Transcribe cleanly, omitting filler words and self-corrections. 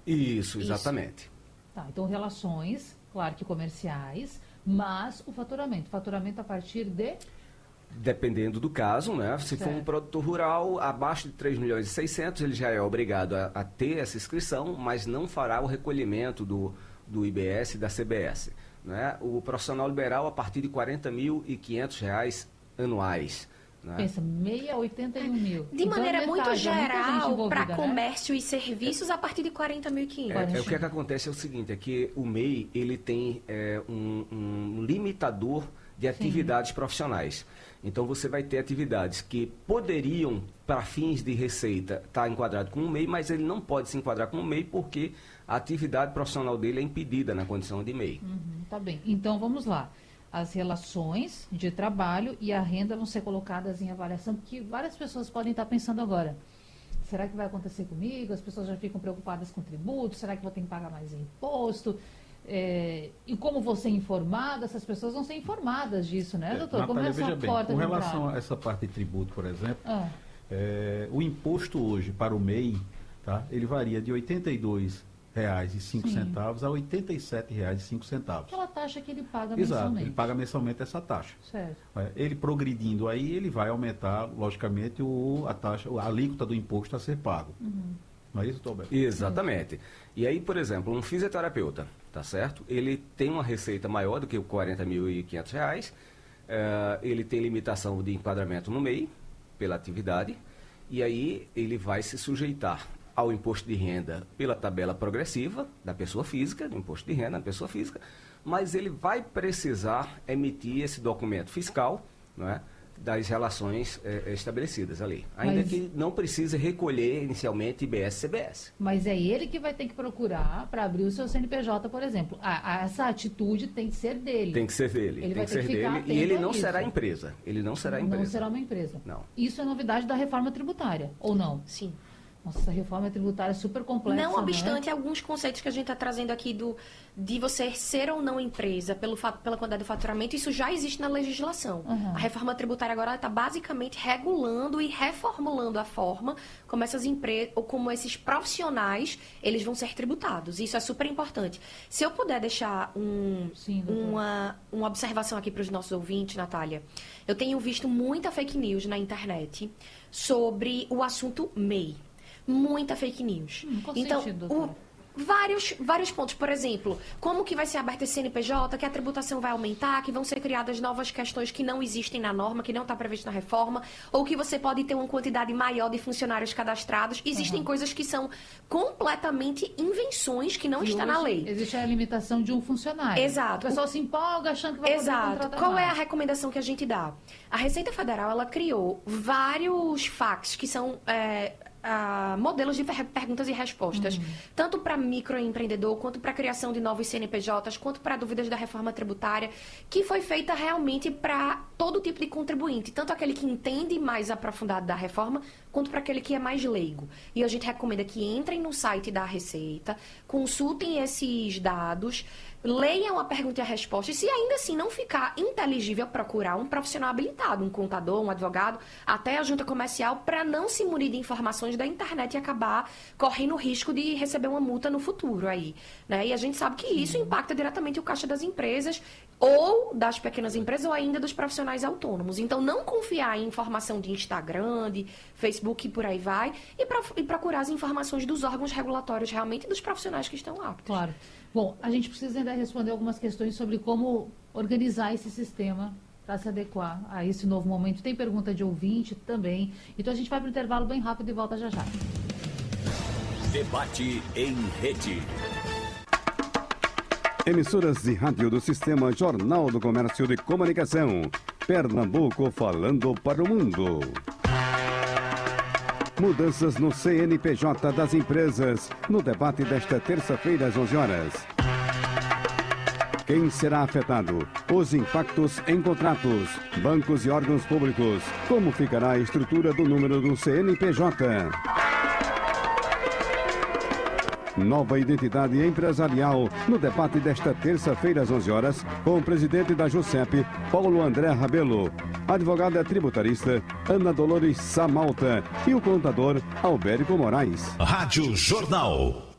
Isso, exatamente. Tá, então relações, claro que comerciais, mas o faturamento a partir de... Dependendo do caso, né? Se for um produtor rural abaixo de 3 milhões e 600, ele já é obrigado a ter essa inscrição, mas não fará o recolhimento do IBS e da CBS. Né? O profissional liberal a partir de R$ 40.500 anuais. Né? Pensa, 81 mil. De então, maneira muito geral, para né? comércio e serviços, a partir de 40.500. O que acontece é o seguinte, é que o MEI ele tem um limitador de atividades profissionais. Então, você vai ter atividades que poderiam, para fins de receita, estar enquadrado com o MEI, mas ele não pode se enquadrar com o MEI porque a atividade profissional dele é impedida na condição de MEI. Tá bem. Então, vamos lá. As relações de trabalho e a renda vão ser colocadas em avaliação, porque várias pessoas podem estar pensando agora, será que vai acontecer comigo? As pessoas já ficam preocupadas com tributo, será que vou ter que pagar mais imposto? E como vou ser informada? Essas pessoas vão ser informadas disso, né, doutor? Como Natália, é essa veja bem, porta com de relação entrada? a essa parte de tributo, por exemplo, o imposto hoje para o MEI, tá, ele varia de R$ 82,05 a R$ 87,05. Aquela taxa que ele paga Exato, mensalmente. ele paga mensalmente essa taxa. Certo. Ele progredindo aí, ele vai aumentar, logicamente, a alíquota do imposto a ser pago. Não é isso, Roberto? Exatamente. E aí, por exemplo, um fisioterapeuta, tá certo? Ele tem uma receita maior do que os R$ 40.500, ele tem limitação de enquadramento no MEI, pela atividade, e aí ele vai se sujeitar ao imposto de renda pela tabela progressiva da pessoa física, do imposto de renda da pessoa física, mas ele vai precisar emitir esse documento fiscal, não é, das relações estabelecidas ali. Ainda que não precise recolher inicialmente IBS e CBS. Mas é ele que vai ter que procurar para abrir o seu CNPJ, por exemplo. Essa atitude tem que ser dele. Tem que ser dele. Ele tem vai que ter ser que ficar dele. atento E ele a não isso. será empresa. Ele não será empresa. Não será uma empresa. Não. Isso é novidade da reforma tributária, ou não? Sim. Nossa, essa reforma tributária é super complexa. Não obstante né? alguns conceitos que a gente está trazendo aqui de você ser ou não empresa pela quantidade de faturamento, isso já existe na legislação. A reforma tributária agora está basicamente regulando e reformulando a forma como essas empresas, ou como esses profissionais, eles vão ser tributados. Isso é super importante. Se eu puder deixar uma observação aqui para os nossos ouvintes, Natália, eu tenho visto muita fake news na internet sobre o assunto MEI. Muita fake news. Então, vários pontos. Por exemplo, como que vai ser aberto esse CNPJ, que a tributação vai aumentar, que vão ser criadas novas questões que não existem na norma, que não está previsto na reforma, ou que você pode ter uma quantidade maior de funcionários cadastrados. Existem coisas que são completamente invenções que não está na lei. Existe a limitação de um funcionário. Exato. O pessoal se empolga achando que vai poder contratar Qual mais. é a recomendação que a gente dá? A Receita Federal, ela criou vários FAQs que são... modelos de perguntas e respostas, tanto para microempreendedor, quanto para a criação de novos CNPJs, quanto para dúvidas da reforma tributária, que foi feita realmente para todo tipo de contribuinte, tanto aquele que entende mais aprofundado da reforma, quanto para aquele que é mais leigo. E a gente recomenda que entrem no site da Receita, consultem esses dados, leiam a pergunta e a resposta, e se ainda assim não ficar inteligível, procurar um profissional habilitado, um contador, um advogado, até a junta comercial, para não se munir de informações da internet e acabar correndo o risco de receber uma multa no futuro aí, né? E a gente sabe que isso impacta diretamente o caixa das empresas, ou das pequenas empresas, ou ainda dos profissionais autônomos. Então, não confiar em informação de Instagram, de Facebook e por aí vai, e procurar as informações dos órgãos regulatórios realmente dos profissionais que estão aptos. Claro. Bom, a gente precisa ainda responder algumas questões sobre como organizar esse sistema para se adequar a esse novo momento. Tem pergunta de ouvinte também. Então a gente vai para o intervalo bem rápido e volta já já. Debate em rede. Emissoras de rádio do Sistema Jornal do Comércio de Comunicação. Pernambuco falando para o mundo. Mudanças no CNPJ das empresas, no debate desta terça-feira às 11 horas. Quem será afetado? Os impactos em contratos, bancos e órgãos públicos. Como ficará a estrutura do número do CNPJ? Nova identidade empresarial, no debate desta terça-feira às 11 horas, com o presidente da JUSEP, Paulo André Rabelo, a advogada tributarista Ana Dolores Samalta e o contador Albérico Moraes. Rádio Jornal.